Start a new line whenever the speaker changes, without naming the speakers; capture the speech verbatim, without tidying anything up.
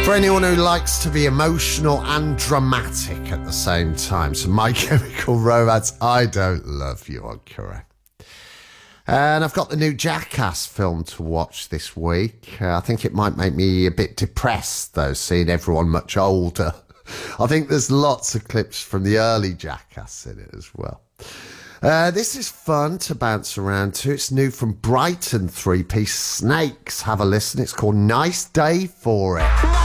For anyone who likes to be emotional and dramatic at the same time. So My Chemical Romance, I Don't Love You, are correct. And I've got the new Jackass film to watch this week. Uh, I think it might make me a bit depressed, though, seeing everyone much older. I think there's lots of clips from the early Jackass in it as well. Uh, this is fun to bounce around to. It's new from Brighton three-piece Snakes. Have a listen. It's called Nice Day for It.